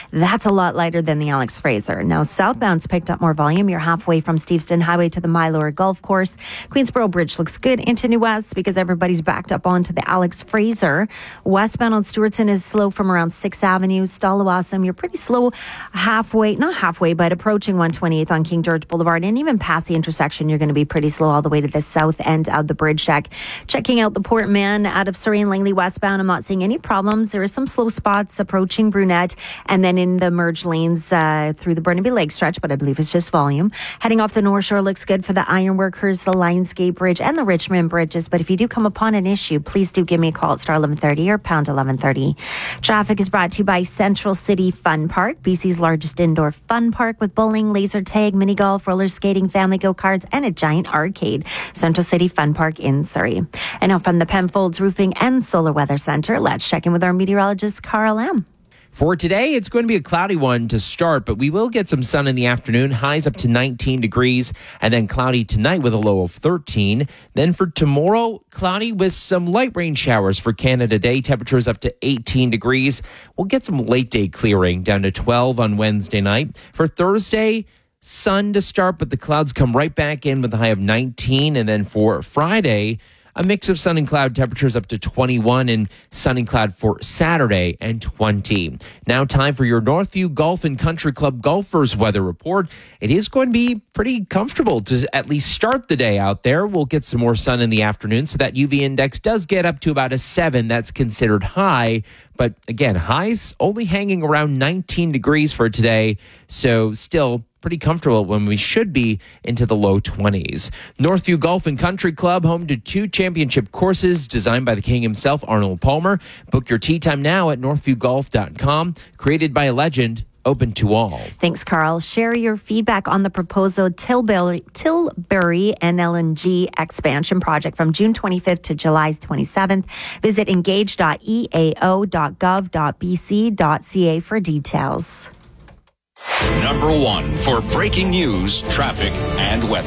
That's a lot lighter than the Alex Fraser. Now, southbound's picked up more volume. You're halfway from Steveston Highway to the Mylor Golf Course. Queensboro Bridge looks good into New West because everybody's backed up onto the Alex Fraser. Westbound on Stewartson is slow from around 6th Avenue. Stallawasam, you're pretty slow not halfway, but approaching 128th on King George Boulevard. And even past the intersection, you're going to be pretty slow all the way to the south end of the bridge deck. Checking out the Port Mann out of Surrey and Langley westbound, I'm not seeing any problems. There are some slow spots approaching Brunette and then in the merge lanes through the Burnaby Lake stretch, but I believe it's just volume. Heading off the North Shore looks good for the Ironworkers, the Lionsgate Bridge, and the Richmond bridges. But if you do come upon an issue, please do give me a call at star 1130 or pound 1130. Traffic is brought to you by Central City Fun Park, BC's largest indoor fun park with bowling, laser tag, mini golf, roller skating, family go-karts, and a giant arcade. Central City Fun Park in Surrey. And now from the Penfolds Roofing and Solar Weather Center, let's check in with our meteorologist, Carl M. For today, it's going to be a cloudy one to start, but we will get some sun in the afternoon, highs up to 19 degrees, and then cloudy tonight with a low of 13. Then for tomorrow, cloudy with some light rain showers for Canada Day, temperatures up to 18 degrees. We'll get some late day clearing down to 12 on Wednesday night. For Thursday, sun to start, but the clouds come right back in with a high of 19. And then for Friday, a mix of sun and cloud, temperatures up to 21, and sun and cloud for Saturday and 20. Now time for your Northview Golf and Country Club golfers weather report. It is going to be pretty comfortable to at least start the day out there. We'll get some more sun in the afternoon, so that UV index does get up to about a 7. That's considered high. But again, highs only hanging around 19 degrees for today. So still pretty comfortable when we should be into the low 20s. Northview Golf and Country Club, home to 2 championship courses designed by the king himself, Arnold Palmer. Book your tee time now at northviewgolf.com. Created by a legend, open to all. Thanks, Carl. Share your feedback on the proposed Tilbury NLNG expansion project from June 25th to July 27th. Visit engage.eao.gov.bc.ca for details. Number 1 for breaking news, traffic, and weather.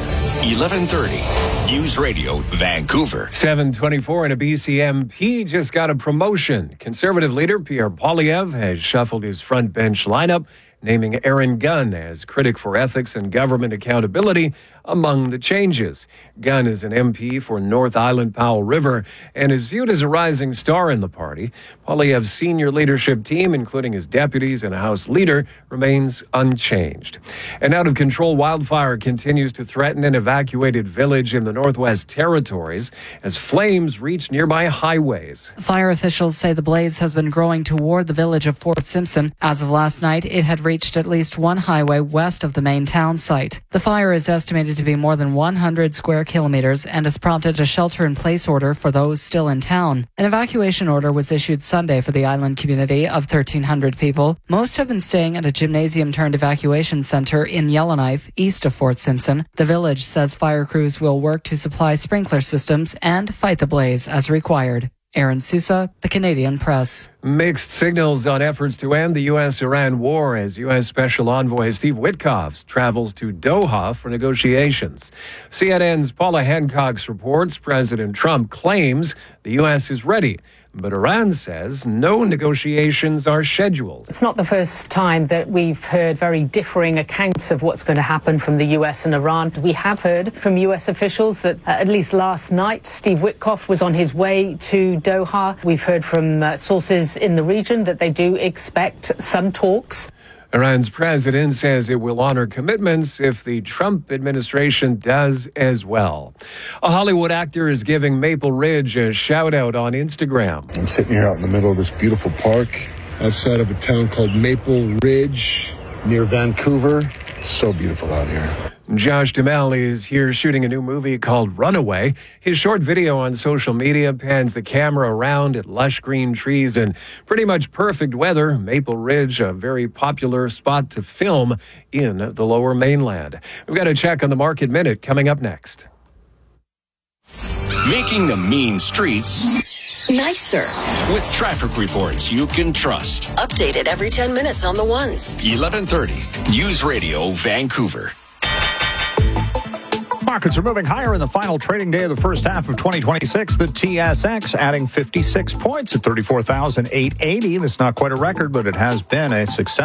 1130 News Radio, Vancouver. 7:24 and a BCMP just got a promotion. Conservative leader Pierre Poilievre has shuffled his front bench lineup, naming Aaron Gunn as critic for ethics and government accountability among the changes. Gunn is an MP for North Island Powell River and is viewed as a rising star in the party. Poilievre's senior leadership team, including his deputies and a House leader, remains unchanged. An out-of-control wildfire continues to threaten an evacuated village in the Northwest Territories as flames reach nearby highways. Fire officials say the blaze has been growing toward the village of Fort Simpson. As of last night, it had reached at least one highway west of the main town site. The fire is estimated to be more than 100 square kilometers and has prompted a shelter-in-place order for those still in town. An evacuation order was issued Sunday for the island community of 1,300 people. Most have been staying at a gymnasium-turned-evacuation center in Yellowknife, east of Fort Simpson. The village says fire crews will work to supply sprinkler systems and fight the blaze as required. Aaron Sousa, The Canadian Press. Mixed signals on efforts to end the U.S.-Iran war as U.S. Special Envoy Steve Witkoff travels to Doha for negotiations. CNN's Paula Hancock's reports President Trump claims the U.S. is ready, but Iran says no negotiations are scheduled. It's not the first time that we've heard very differing accounts of what's going to happen from the US and Iran. We have heard from US officials that at least last night, Steve Witkoff was on his way to Doha. We've heard from sources in the region that they do expect some talks. Iran's president says it will honor commitments if the Trump administration does as well. A Hollywood actor is giving Maple Ridge a shout-out on Instagram. I'm sitting here out in the middle of this beautiful park outside of a town called Maple Ridge near Vancouver. It's so beautiful out here. Josh Duhamel is here shooting a new movie called Runaway. His short video on social media pans the camera around at lush green trees and pretty much perfect weather. Maple Ridge, a very popular spot to film in the Lower Mainland. We've got a check on the Market Minute coming up next. Making the mean streets nicer with traffic reports you can trust. Updated every 10 minutes on the ones. 1130 News Radio, Vancouver. Markets are moving higher in the final trading day of the first half of 2026. The TSX adding 56 points at 34,880. That's not quite a record, but it has been a success.